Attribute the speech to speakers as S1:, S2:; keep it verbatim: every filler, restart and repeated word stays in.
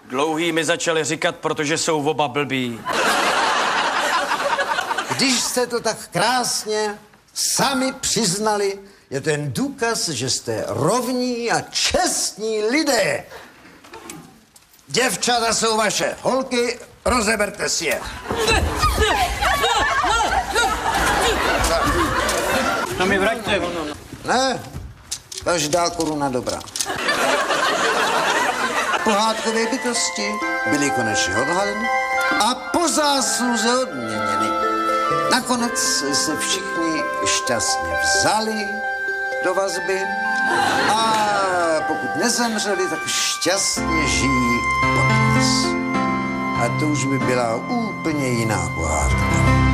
S1: Dlouhý mi začali říkat, protože jsou oba blbí.
S2: Když jste to tak krásně sami přiznali, je to jen důkaz, že jste rovní a čestní lidé. Děvčata jsou vaše holky, rozeberte si je.
S1: No mi vraťte.
S2: Ne, každá koruna dobrá. Pohádkové bytosti byly konečně odhaleny a po zásluze odměněny. Nakonec se všichni šťastně vzali do vazby a pokud nezemřeli, tak šťastně žijí podnes. A to už by byla úplně jiná pohádka.